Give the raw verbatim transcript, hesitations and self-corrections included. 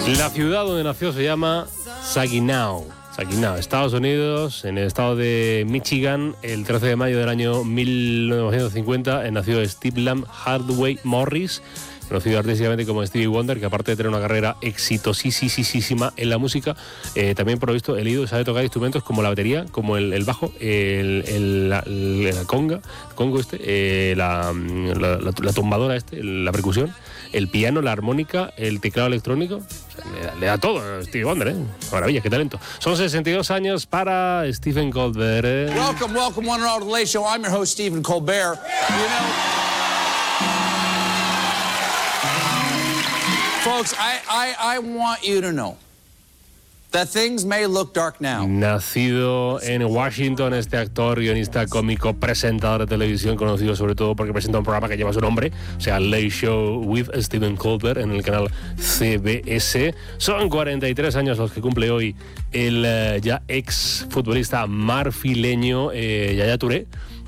La ciudad donde nació se llama Saginaw. Saginaw, Estados Unidos, en el estado de Michigan, el trece de mayo del año mil novecientos cincuenta, nació Steve Lamb Hardaway Morris, conocido artísticamente como Stevie Wonder, que aparte de tener una carrera exitosísima en la música, eh, también por lo visto he leído, sabe tocar instrumentos como la batería, como el, el bajo, el, el, la, la conga, el congo este, eh, la, la, la, la tumbadora este, la percusión, el piano, la armónica, el teclado electrónico. O sea, le, da, le da todo a Stevie Wonder, ¿eh? Maravilla, qué talento. Son sesenta y dos años para Stephen Colbert. ¿eh? Welcome, welcome, one and all to the Late Show. I'm your host, Stephen Colbert. You know, folks, I, I, I want you to know that things may look dark now. Nacido en Washington, este actor, guionista, cómico, presentador de televisión, conocido sobre todo porque presenta un programa que lleva su nombre, o sea, Late Show with Stephen Colbert, en el canal C B S. Son cuarenta y tres años los que cumple hoy el uh, ya ex futbolista marfileño eh, Yaya Touré,